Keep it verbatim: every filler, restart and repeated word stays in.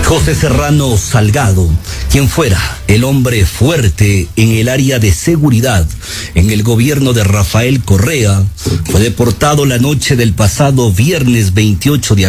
José Serrano Salgado, quien fuera el hombre fuerte en el área de seguridad en el gobierno de Rafael Correa, fue deportado la noche del pasado viernes veintiocho de